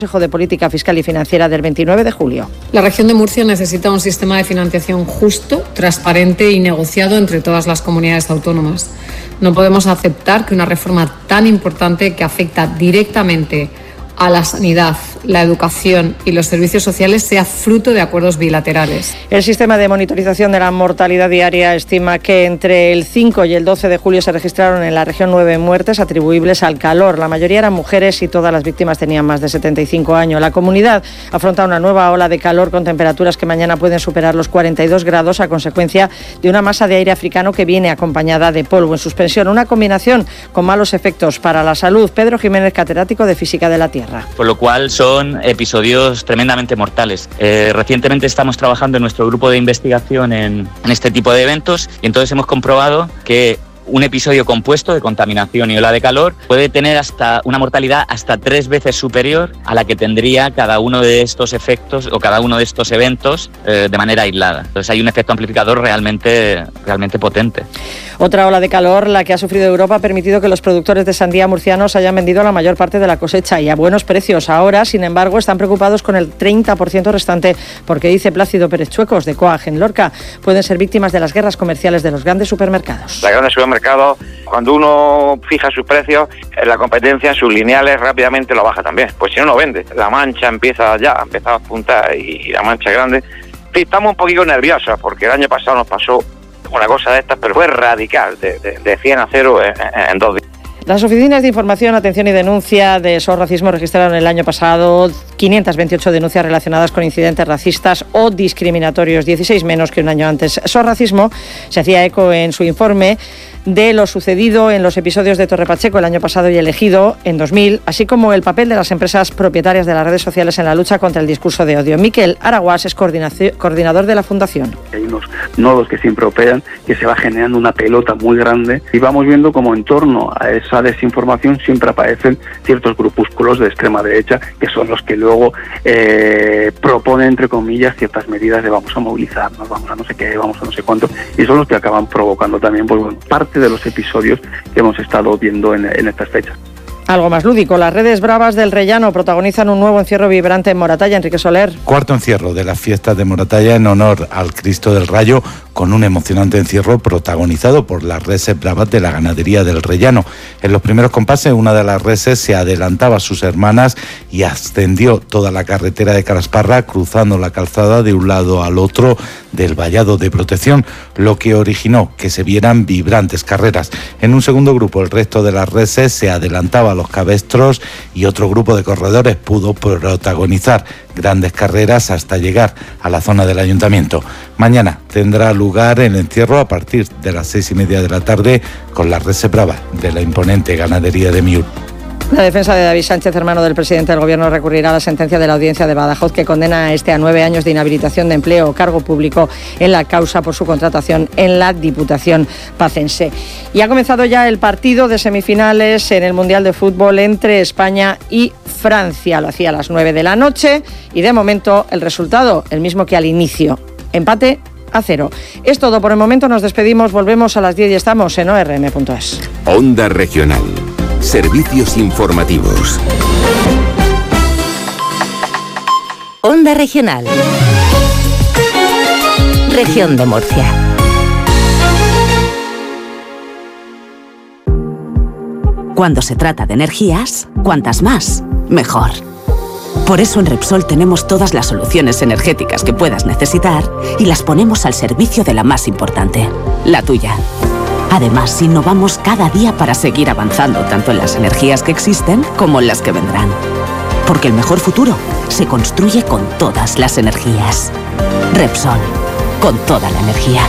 Consejo de Política Fiscal y Financiera del 29 de julio. La región de Murcia necesita un sistema de financiación justo, transparente y negociado entre todas las comunidades autónomas. No podemos aceptar que una reforma tan importante que afecta directamente a la sanidad, la educación y los servicios sociales sea fruto de acuerdos bilaterales. El sistema de monitorización de la mortalidad diaria estima que entre el 5 y el 12 de julio se registraron en la región 9 muertes atribuibles al calor. La mayoría eran mujeres y todas las víctimas tenían más de 75 años. La comunidad afronta una nueva ola de calor con temperaturas que mañana pueden superar los 42 grados a consecuencia de una masa de aire africano que viene acompañada de polvo en suspensión. Una combinación con malos efectos para la salud. Pedro Jiménez, catedrático de Física de la Tierra. Por lo cual son episodios tremendamente mortales. Recientemente estamos trabajando en nuestro grupo de investigación en este tipo de eventos y entonces hemos comprobado que un episodio compuesto de contaminación y ola de calor puede tener hasta una mortalidad hasta 3 veces superior a la que tendría cada uno de estos efectos o cada uno de estos eventos de manera aislada. Entonces hay un efecto amplificador realmente potente. Otra ola de calor, la que ha sufrido Europa, ha permitido que los productores de sandía murcianos hayan vendido la mayor parte de la cosecha y a buenos precios. Ahora, sin embargo, están preocupados con el 30% restante porque, dice Plácido Pérez Chuecos, de Coag en Lorca, pueden ser víctimas de las guerras comerciales de los grandes supermercados. Los grandes supermercados, cuando uno fija sus precios, la competencia en sus lineales rápidamente lo baja también. Pues si no, no vende. La mancha empieza a apuntar y la mancha grande. Sí, estamos un poquito nerviosos porque el año pasado nos pasó una cosa de estas, pero fue radical, de 100 a 0 en 2 días. Las oficinas de información, atención y denuncia de SOS Racismo registraron el año pasado 528 denuncias relacionadas con incidentes racistas o discriminatorios, 16 menos que un año antes. SOS Racismo se hacía eco en su informe de lo sucedido en los episodios de Torre Pacheco el año pasado y el Ejido en 2000, así como el papel de las empresas propietarias de las redes sociales en la lucha contra el discurso de odio. Miquel Araguás es coordinador de la Fundación. Hay unos nodos que siempre operan, que se va generando una pelota muy grande y vamos viendo como en torno a esa desinformación siempre aparecen ciertos grupúsculos de extrema derecha que son los que luego proponen, entre comillas, ciertas medidas de vamos a movilizarnos, vamos a no sé qué, vamos a no sé cuánto, y son los que acaban provocando también, pues bueno, parte de los episodios que hemos estado viendo en estas fechas. Algo más lúdico, las redes bravas del Rellano protagonizan un nuevo encierro vibrante en Moratalla. Enrique Soler. Cuarto encierro de las fiestas de Moratalla en honor al Cristo del Rayo, con un emocionante encierro protagonizado por las reses bravas de la ganadería del Rellano. En los primeros compases, una de las reses se adelantaba a sus hermanas y ascendió toda la carretera de Calasparra, cruzando la calzada de un lado al otro del vallado de protección, lo que originó que se vieran vibrantes carreras. En un segundo grupo, el resto de las reses se adelantaba a los cabestros y otro grupo de corredores pudo protagonizar grandes carreras hasta llegar a la zona del ayuntamiento. Mañana tendrá lugar el encierro a partir de las 6:30 de la tarde con la reses brava de la imponente ganadería de Miur. La defensa de David Sánchez, hermano del presidente del Gobierno, recurrirá a la sentencia de la Audiencia de Badajoz que condena a este a 9 años de inhabilitación de empleo o cargo público en la causa por su contratación en la Diputación pacense. Y ha comenzado ya el partido de semifinales en el Mundial de Fútbol entre España y Francia. Lo hacía a las 9 de la noche y de momento el resultado, el mismo que al inicio. Empate a 0. Es todo por el momento, nos despedimos, volvemos a las 10 y estamos en ORM.es. Onda Regional. Servicios informativos. Onda Regional. Región de Murcia. Cuando se trata de energías, cuantas más, mejor. Por eso en Repsol tenemos todas las soluciones energéticas que puedas necesitar y las ponemos al servicio de la más importante, la tuya. Además, innovamos cada día para seguir avanzando tanto en las energías que existen como en las que vendrán. Porque el mejor futuro se construye con todas las energías. Repsol, con toda la energía.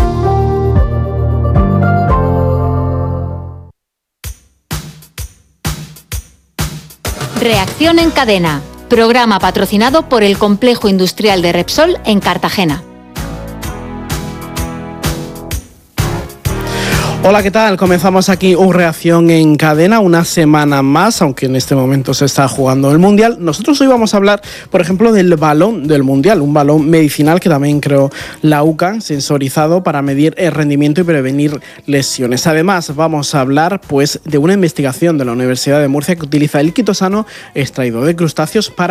Reacción en cadena. Programa patrocinado por el Complejo Industrial de Repsol en Cartagena. Hola, ¿qué tal? Comenzamos aquí una reacción en cadena, una semana más, aunque en este momento se está jugando el Mundial. Nosotros hoy vamos a hablar, por ejemplo, del balón del Mundial, un balón medicinal que también creó la UCA, sensorizado para medir el rendimiento y prevenir lesiones. Además, vamos a hablar pues de una investigación de la Universidad de Murcia que utiliza el quitosano extraído de crustáceos para